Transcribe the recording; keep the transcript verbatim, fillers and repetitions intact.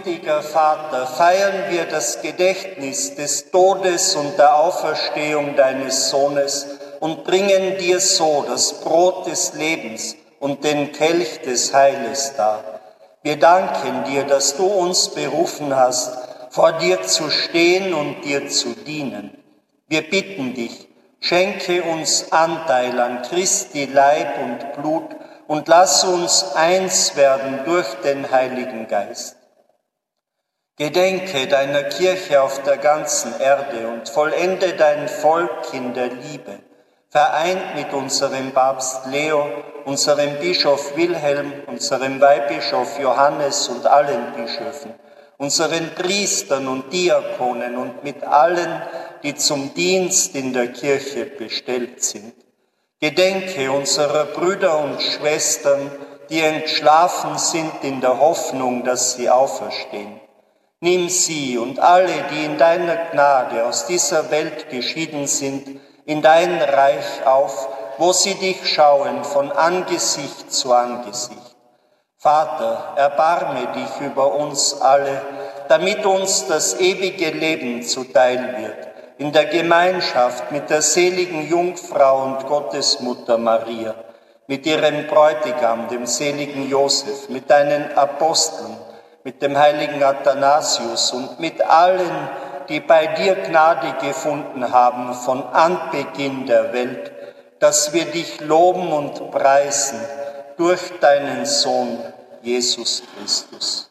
gütiger Vater, feiern wir das Gedächtnis des Todes und der Auferstehung deines Sohnes und bringen dir so das Brot des Lebens und den Kelch des Heiles dar. Wir danken dir, dass du uns berufen hast, vor dir zu stehen und dir zu dienen. Wir bitten dich, schenke uns Anteil an Christi Leib und Blut und lass uns eins werden durch den Heiligen Geist. Gedenke deiner Kirche auf der ganzen Erde und vollende dein Volk in der Liebe, vereint mit unserem Papst Leo, unserem Bischof Wilhelm, unserem Weihbischof Johannes und allen Bischöfen, unseren Priestern und Diakonen und mit allen, die zum Dienst in der Kirche bestellt sind. Gedenke unserer Brüder und Schwestern, die entschlafen sind in der Hoffnung, dass sie auferstehen. Nimm sie und alle, die in deiner Gnade aus dieser Welt geschieden sind, in dein Reich auf, wo sie dich schauen von Angesicht zu Angesicht. Vater, erbarme dich über uns alle, damit uns das ewige Leben zuteil wird, in der Gemeinschaft mit der seligen Jungfrau und Gottesmutter Maria, mit ihrem Bräutigam, dem seligen Josef, mit deinen Aposteln, mit dem heiligen Athanasius und mit allen, die bei dir Gnade gefunden haben von Anbeginn der Welt, dass wir dich loben und preisen durch deinen Sohn, Jesus Christus.